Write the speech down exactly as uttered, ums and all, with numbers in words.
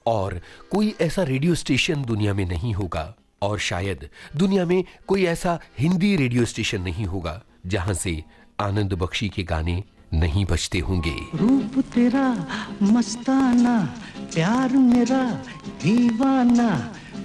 और कोई ऐसा रेडियो स्टेशन दुनिया में नहीं होगा, और शायद दुनिया में कोई ऐसा हिंदी रेडियो स्टेशन नहीं होगा जहां से आनंद बख्शी के गाने नहीं बजते होंगे। रूप तेरा मस्ताना, प्यार मेरा दीवाना,